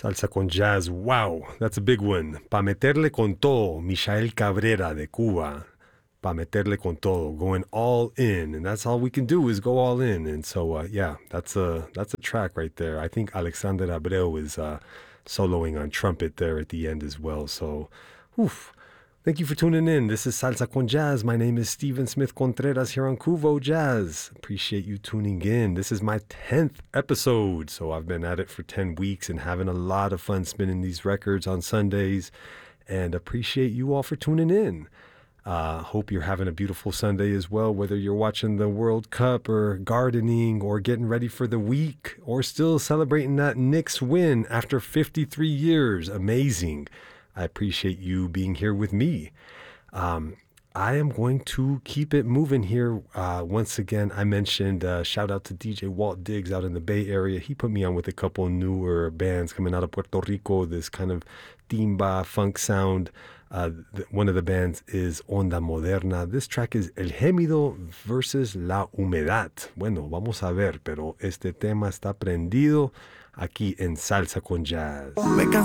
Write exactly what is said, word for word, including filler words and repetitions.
Salsa con jazz, wow, that's a big one. Pa meterle con todo, Michael Cabrera de Cuba. Pa meterle con todo, going all in, and that's all we can do is go all in. And so, uh, yeah, that's a that's a track right there. I think Alexander Abreu is uh, soloing on trumpet there at the end as well. So, oof. Thank you for tuning in. This is Salsa con Jazz. My name is Steven Smith Contreras here on Cuvo Jazz. Appreciate you tuning in. This is my tenth episode, so I've been at it for ten weeks and having a lot of fun spinning these records on Sundays, and appreciate you all for tuning in. Uh, hope you're having a beautiful Sunday as well, whether you're watching the World Cup or gardening or getting ready for the week or still celebrating that Knicks win after fifty-three years. Amazing. I appreciate you being here with me. Um, I am going to keep it moving here. Uh, once again, I mentioned uh, shout out to D J Walt Diggs out in the Bay Area. He put me on with a couple newer bands coming out of Puerto Rico, this kind of timba funk sound. Uh, th- one of the bands is Onda Moderna. This track is El Gémido versus La Humedad. Bueno, vamos a ver, pero este tema está prendido aquí en Salsa con Jazz.